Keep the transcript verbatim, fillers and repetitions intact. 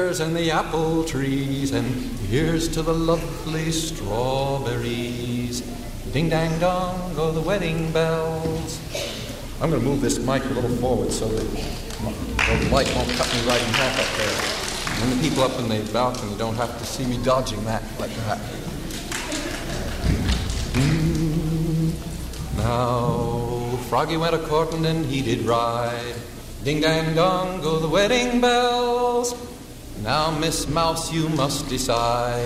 pears and the apple trees, and here's to the lovely strawberries. Ding-dang-dong go the wedding bells. I'm going to move this mic a little forward so that the light won't cut me right in half up there. And the people up in the balcony don't have to see me dodging that like that. Mm. Now, Froggy went a-courting and he did ride. Ding-dang-dong go the wedding bells. Now, Miss Mouse, you must decide.